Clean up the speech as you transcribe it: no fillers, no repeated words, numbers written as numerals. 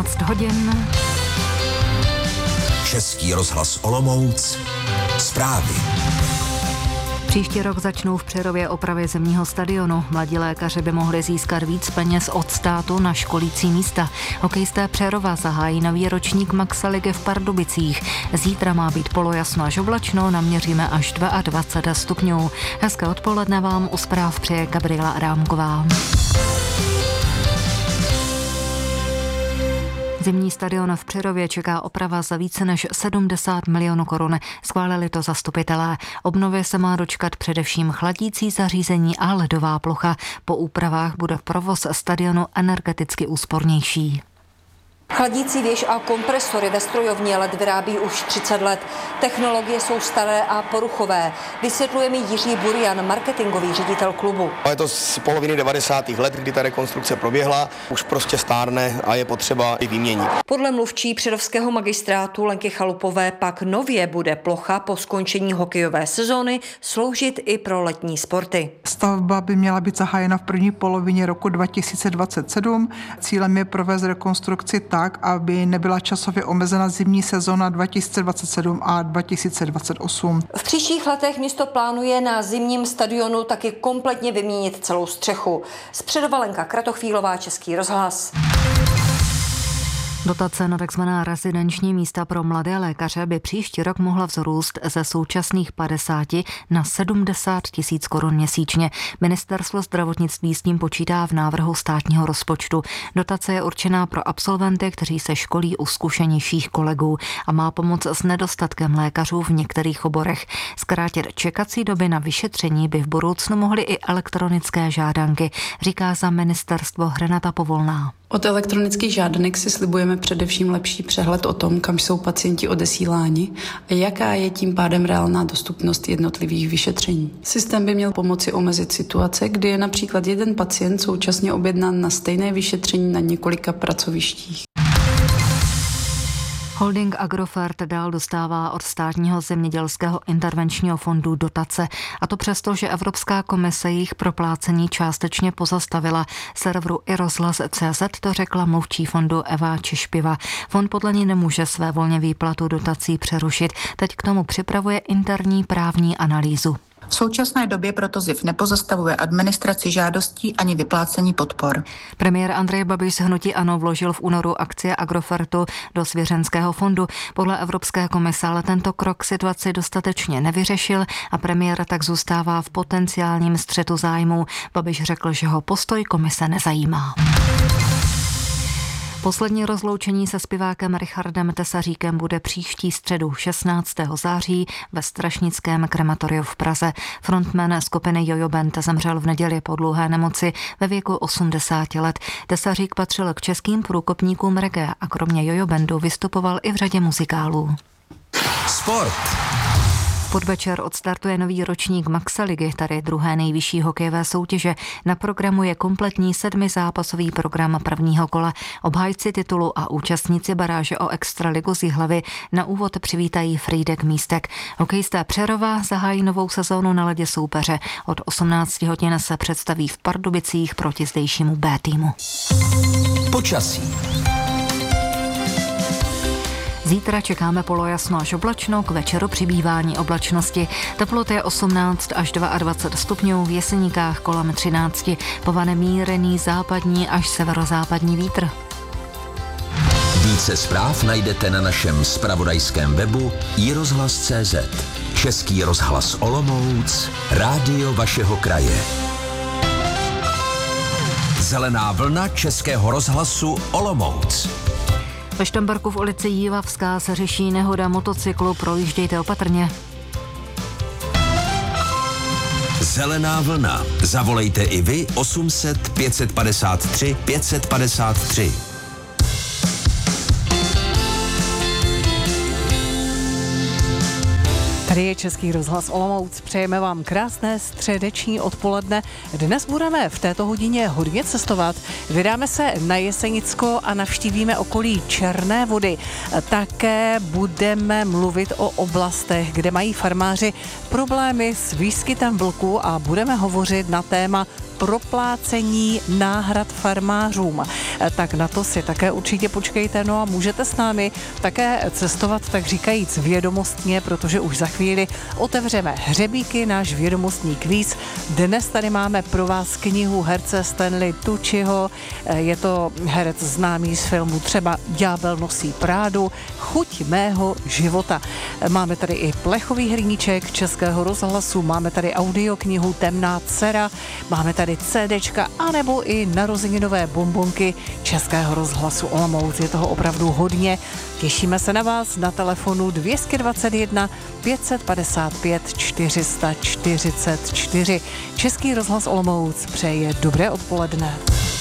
17 hodin. Český rozhlas Olomouc. Zprávy. Příští rok začnou v Přerově opravy zimního stadionu. Mladí lékaři by mohli získat víc peněz od státu na školící místa. Hokejisté Přerova zahájí nový ročník Maxaligy v Pardubicích. Zítra má být polojasno až oblačno, naměříme až 22 stupňů. Hezké odpoledne vám u zpráv přeje Gabriela Adámková. Zimní stadion v Přerově čeká oprava za více než 70 milionů korun. Schválili to zastupitelé. Obnově se má dočkat především chladící zařízení a ledová plocha. Po úpravách bude provoz stadionu energeticky úspornější. Chladící věž a kompresory ve strojovně LED vyrábí už 30 let. Technologie jsou staré a poruchové. Vysvětluje mi Jiří Burian, marketingový ředitel klubu. Je to z poloviny 90. let, kdy ta rekonstrukce proběhla, už prostě stárne a je potřeba i vyměnit. Podle mluvčí přerovského magistrátu Lenky Chalupové pak nově bude plocha po skončení hokejové sezóny sloužit i pro letní sporty. Stavba by měla být zahájena v první polovině roku 2027. Cílem je provést rekonstrukci tak, aby nebyla časově omezena zimní sezóna 2027 a 2028. V příštích letech město plánuje na zimním stadionu taky kompletně vyměnit celou střechu. Z Přerova Lenka Kratochvílová, Český rozhlas. Dotace na tzv. Rezidenční místa pro mladé lékaře by příští rok mohla vzrůst ze současných 50 na 70 tisíc korun měsíčně. Ministerstvo zdravotnictví s tím počítá v návrhu státního rozpočtu. Dotace je určená pro absolventy, kteří se školí u zkušenějších kolegů a má pomoct s nedostatkem lékařů v některých oborech. Zkrátit čekací doby na vyšetření by v budoucnu mohly i elektronické žádanky, říká za ministerstvo Renata Povolná. Od elektronických žádanek si slibujeme především lepší přehled o tom, kam jsou pacienti odesíláni a jaká je tím pádem reálná dostupnost jednotlivých vyšetření. Systém by měl pomoci omezit situace, kdy je například jeden pacient současně objednán na stejné vyšetření na několika pracovištích. Holding Agrofert dál dostává od státního zemědělského intervenčního fondu dotace, a to přesto, že Evropská komise jejich proplácení částečně pozastavila. Serveru iRozhlas.cz to řekla mluvčí fondu Eva Čišpiva. Fond podle ní nemůže své volně výplatu dotací přerušit, teď k tomu připravuje interní právní analýzu. V současné době proto ZIF nepozastavuje administraci žádostí ani vyplácení podpor. Premiér Andrej Babiš z hnutí ANO vložil v únoru akcie Agrofertu do svěřenského fondu. Podle Evropské komise ale tento krok situaci dostatečně nevyřešil a premiér tak zůstává v potenciálním střetu zájmů. Babiš řekl, že ho postoj komise nezajímá. Poslední rozloučení se zpěvákem Richardem Tesaříkem bude příští středu 16. září ve Strašnickém krematoriu v Praze. Frontman skupiny Jojo Band zemřel v neděli po dlouhé nemoci ve věku 80 let. Tesařík patřil k českým průkopníkům reggae a kromě Jojo Bandu vystupoval i v řadě muzikálů. Sport. Podvečer odstartuje nový ročník Maxaligy, tady druhé nejvyšší hokejové soutěže. Na programu je kompletní 7zápasový program prvního kola. Obhájci titulu a účastníci baráže o extraligu z Jihlavy na úvod přivítají Frýdek Místek. Hokejisté Přerova zahájí novou sezónu na ledě soupeře. Od 18 hodin se představí v Pardubicích proti zdejšímu B týmu. Počasí. Zítra čekáme polojasno až oblačno, k večeru přibývání oblačnosti. Teploty je 18 až 22 stupňů, v Jeseníkách kolem 13. Povane mírný západní až severozápadní vítr. Více zpráv najdete na našem zpravodajském webu iRozhlas.cz. Český rozhlas Olomouc, rádio vašeho kraje. Zelená vlna Českého rozhlasu Olomouc. Ve Štamberku v ulici Jívavská se řeší nehoda motocyklu, projíždějte opatrně. Zelená vlna. Zavolejte i vy 800 553 553. Tady je Český rozhlas Olomouc. Přejeme vám krásné středeční odpoledne. Dnes budeme v této hodině hodně cestovat. Vydáme se na Jesenicko a navštívíme okolí Černé Vody. Také budeme mluvit o oblastech, kde mají farmáři problémy s výskytem vlků a budeme hovořit na téma proplácení náhrad farmářům. Tak na to si také určitě počkejte, no a můžete s námi také cestovat, tak říkajíc vědomostně, protože už za chvíli otevřeme hřebíky, náš vědomostní kvíz. Dnes tady máme pro vás knihu herce Stanley Tucciho, je to herec známý z filmu třeba Ďábel nosí Prádu, Chuť mého života. Máme tady i plechový hrníček Českého rozhlasu, máme tady audioknihu Temná dcera, máme tady CDčka anebo i narozeninové bonbonky Českého rozhlasu Olomouc. Je toho opravdu hodně. Těšíme se na vás na telefonu 221 555 444. Český rozhlas Olomouc přeje dobré odpoledne.